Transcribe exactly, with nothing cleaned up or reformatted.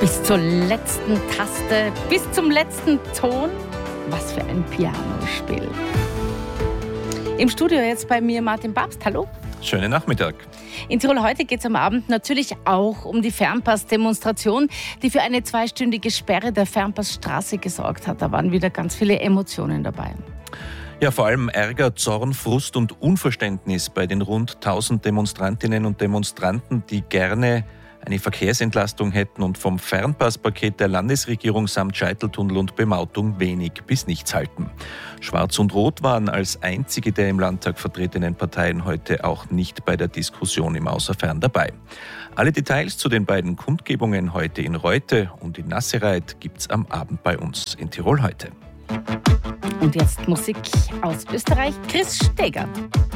Bis zur letzten Taste, bis zum letzten Ton. Was für ein Pianospiel. Im Studio jetzt bei mir Martin Babst. Hallo. Schönen Nachmittag. In Tirol heute geht es am Abend natürlich auch um die Fernpass-Demonstration, die für eine zweistündige Sperre der Fernpassstraße gesorgt hat. Da waren wieder ganz viele Emotionen dabei. Ja, vor allem Ärger, Zorn, Frust und Unverständnis bei den rund tausend Demonstrantinnen und Demonstranten, die gerne eine Verkehrsentlastung hätten und vom Fernpasspaket der Landesregierung samt Scheiteltunnel und Bemautung wenig bis nichts halten. Schwarz und Rot waren als einzige der im Landtag vertretenen Parteien heute auch nicht bei der Diskussion im Außerfern dabei. Alle Details zu den beiden Kundgebungen heute in Reute und in Nassereit gibt's am Abend bei uns in Tirol heute. Und jetzt Musik aus Österreich, Chris Steger.